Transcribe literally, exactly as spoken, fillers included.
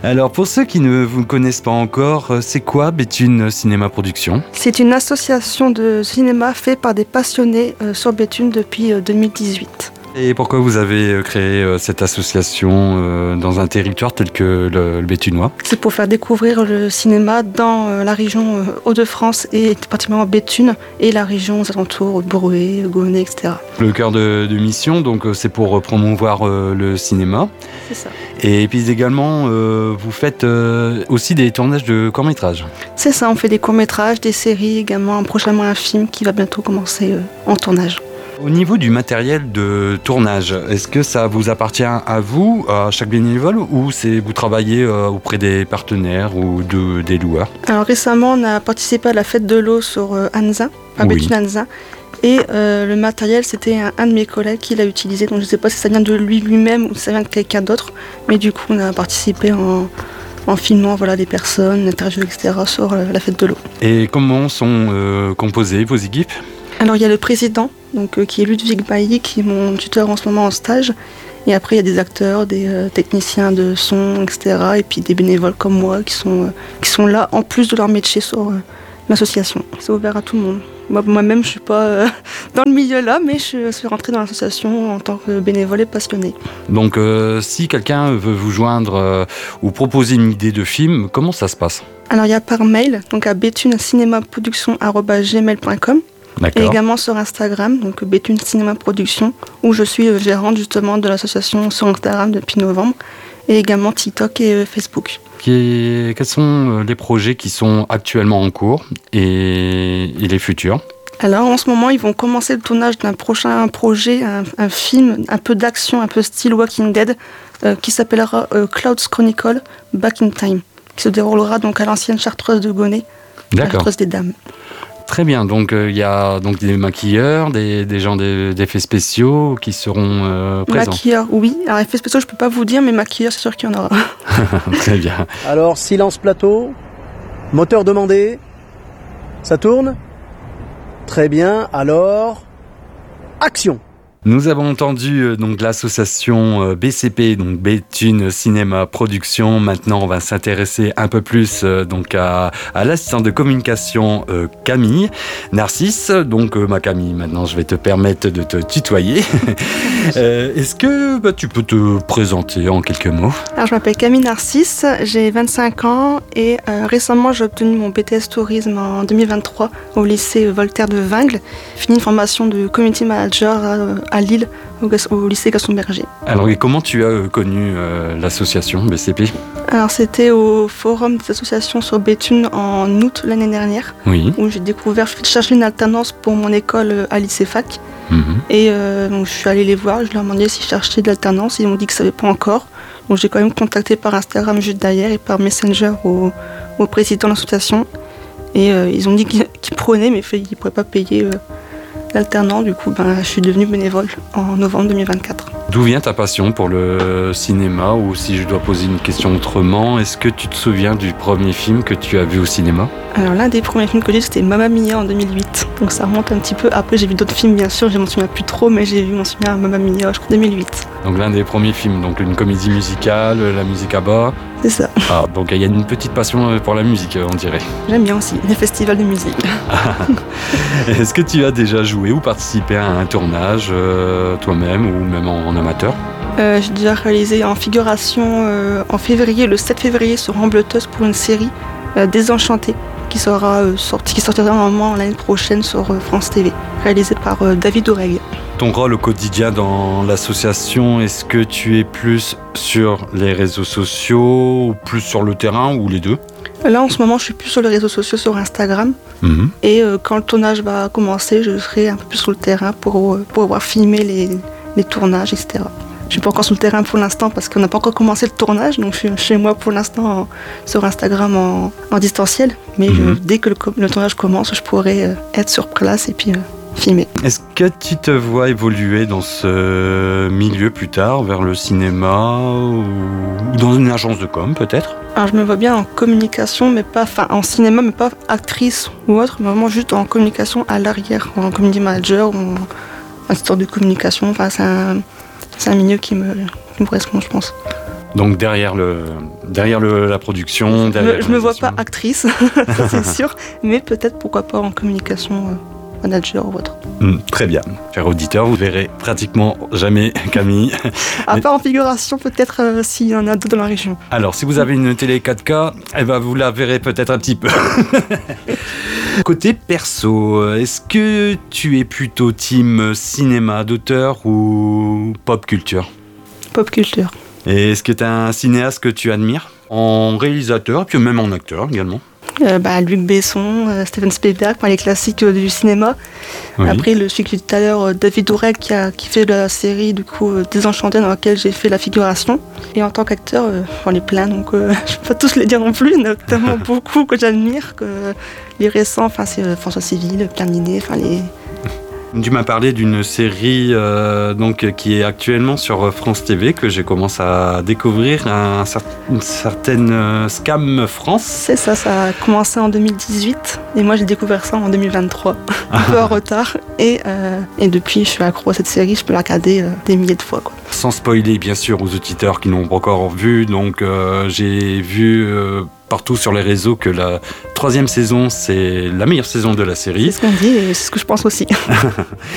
Alors pour ceux qui ne vous connaissent pas encore, c'est quoi Béthune Cinéma Production ? C'est une association de cinéma faite par des passionnés euh, sur Béthune depuis euh, deux mille dix-huit. Et pourquoi vous avez créé cette association euh, dans un territoire tel que le, le Béthunois ? C'est pour faire découvrir le cinéma dans euh, la région euh, Hauts-de-France et particulièrement Béthune et la région aux alentours, Boroué, Gonnet, et cetera. Le cœur de, de mission, donc c'est pour promouvoir euh, le cinéma. C'est ça. Et puis également, euh, vous faites euh, aussi des tournages de courts-métrages. C'est ça, on fait des courts-métrages, des séries, également prochainement un film qui va bientôt commencer euh, en tournage. Au niveau du matériel de tournage, est-ce que ça vous appartient à vous, à chaque bénévole, ou c'est vous travaillez euh, auprès des partenaires ou de, des loueurs ? Alors récemment, on a participé à la fête de l'eau sur euh, Anzin, à Oui. Béthune Anzin, et euh, le matériel, c'était un, un de mes collègues qui l'a utilisé, donc je ne sais pas si ça vient de lui lui-même ou si ça vient de quelqu'un d'autre, mais du coup, on a participé en, en filmant voilà, des personnes, interviews, et cetera sur euh, la fête de l'eau. Et comment sont euh, composées vos équipes ? Alors il y a le président, donc, euh, qui est Ludwig Bailly, qui est mon tuteur en ce moment en stage. Et après il y a des acteurs, des euh, techniciens de son, et cetera. Et puis des bénévoles comme moi qui sont, euh, qui sont là en plus de leur métier sur euh, l'association. C'est ouvert à tout le monde. Moi, moi-même je ne suis pas euh, dans le milieu là, mais je suis rentrée dans l'association en tant que bénévole et passionnée. Donc euh, si quelqu'un veut vous joindre euh, ou proposer une idée de film, comment ça se passe ? Alors il y a par mail, donc à béthune cinéma production arobase gmail point com. D'accord. Et également sur Instagram, donc Béthune Cinéma Production, où je suis gérante justement de l'association sur Instagram depuis novembre, et également TikTok et Facebook. Qui- Quels sont les projets qui sont actuellement en cours et, et les futurs ? Alors en ce moment, ils vont commencer le tournage d'un prochain projet, un, un film un peu d'action, un peu style Walking Dead, euh, qui s'appellera euh, Clouds Chronicle Back in Time, qui se déroulera donc à l'ancienne Chartreuse de Gonnet, la D'accord. Chartreuse des Dames. Très bien, donc il euh, y a donc des maquilleurs, des, des gens des- d'effets spéciaux qui seront euh, présents. Maquilleurs, oui. Alors effets spéciaux, je peux pas vous dire, mais maquilleurs, c'est sûr qu'il y en aura. Très bien. Alors, silence plateau, moteur demandé, ça tourne ? Très bien, alors, action ! Nous avons entendu euh, donc l'association euh, B C P, donc Béthune Cinéma Production. Maintenant, on va s'intéresser un peu plus euh, donc à, à l'assistante de communication euh, Camille Narcisse. Donc, euh, ma Camille, maintenant, je vais te permettre de te tutoyer. Euh, est-ce que bah, tu peux te présenter en quelques mots ? Alors, je m'appelle Camille Narcisse, j'ai vingt-cinq ans et euh, récemment j'ai obtenu mon B T S Tourisme en deux mille vingt-trois au lycée Voltaire de Vingles. J'ai fini une formation de Community Manager à, à Lille au, au lycée Gaston Berger. Alors, et comment tu as euh, connu euh, l'association B C P ? Alors c'était au forum des associations sur Béthune en août l'année dernière Oui. où j'ai découvert, je cherchais une alternance pour mon école à lycée fac. Mhm. Et euh, donc je suis allée les voir, je leur ai demandé s'ils cherchaient de l'alternance, ils m'ont dit qu'ils ne savaient pas encore. Donc j'ai quand même contacté par Instagram juste derrière et par Messenger au, au président de l'association. Et euh, ils ont dit qu'ils, qu'ils prenaient, mais qu'ils ne pourraient pas payer euh, l'alternant. Du coup, ben, je suis devenue bénévole en novembre deux mille vingt-quatre. D'où vient ta passion pour le cinéma ? Ou si je dois poser une question autrement, est-ce que tu te souviens du premier film que tu as vu au cinéma ? Alors l'un des premiers films que j'ai vu, c'était Mamma Mia en deux mille huit. Donc ça remonte un petit peu. Après j'ai vu d'autres films bien sûr, je m'en souviens plus trop, mais j'ai vu mon souvenir à Mamma Mia, je crois deux mille huit. Donc l'un des premiers films, donc une comédie musicale, la musique à bas. C'est ça. Ah, donc il y a une petite passion pour la musique, on dirait. J'aime bien aussi les festivals de musique. Est-ce que tu as déjà joué ou participé à un tournage euh, toi-même ou même en, en amateur ? Euh, j'ai déjà réalisé en figuration euh, en février, le sept février sur Ambleteuse pour une série euh, Désenchantée qui sera euh, sortie, qui sortira normalement l'année prochaine sur euh, France T V, réalisée par euh, David Oureg. Ton rôle au quotidien dans l'association, est-ce que tu es plus sur les réseaux sociaux ou plus sur le terrain ou les deux ? Là en ce moment je suis plus sur les réseaux sociaux, sur Instagram. Mhm. Et euh, quand le tournage va commencer, je serai un peu plus sur le terrain pour, euh, pour pouvoir filmer les, les tournages, et cetera. Je suis pas encore sur le terrain pour l'instant parce qu'on n'a pas encore commencé le tournage, donc je suis chez moi pour l'instant en- sur Instagram en, en distanciel. Mais je- Mhm. dès que le, co- le tournage commence, je pourrai euh, être sur place et puis euh, filmer. Est-ce que tu te vois évoluer dans ce milieu plus tard, vers le cinéma ou dans une agence de com peut-être ? Alors je me vois bien en communication, mais pas, enfin en cinéma, mais pas actrice ou autre, mais vraiment juste en communication à l'arrière, en community manager ou en assistant de communication. Enfin c'est un, c'est un milieu qui me, qui me correspond, je pense. Donc derrière, le, derrière le, la production, derrière Je ne me vois pas actrice, ça c'est sûr, mais peut-être pourquoi pas en communication euh, manager ou autre. Mmh, très bien. Cher auditeur, vous verrez pratiquement jamais Camille. À Mais... part en figuration, peut-être euh, s'il y en a d'autres dans la région. Alors, si vous avez une télé quatre K, eh ben, vous la verrez peut-être un petit peu. Côté perso, est-ce que tu es plutôt team cinéma d'auteur ou pop culture ? Pop culture. Et est-ce que tu as un cinéaste que tu admires en réalisateur, puis même en acteur également ? Euh, bah, Luc Besson, euh, Steven Spielberg, par les classiques euh, du cinéma. Oui. Après, le, celui que j'ai dit tout à l'heure, euh, David Ourel, qui, a, qui fait la série du coup, euh, Désenchanté, dans laquelle j'ai fait la figuration. Et en tant qu'acteur, euh, j'en ai plein, donc euh, je ne peux pas tous les dire non plus. Il y en a tellement beaucoup que j'admire. Que les récents, c'est euh, François Civil, Pierre Ninet, enfin les... Tu m'as parlé d'une série euh, donc, qui est actuellement sur France T V, que j'ai commencé à découvrir, un, une certaine euh, Scam France. C'est ça, ça a commencé en deux mille dix-huit et moi j'ai découvert ça en deux mille vingt-trois, un peu en retard. Et, euh, et depuis, je suis accro à cette série, je peux la regarder euh, des milliers de fois, quoi. Sans spoiler, bien sûr, aux auditeurs qui n'ont pas encore vu, donc euh, j'ai vu euh, partout sur les réseaux que la troisième saison, c'est la meilleure saison de la série. C'est ce qu'on dit et c'est ce que je pense aussi.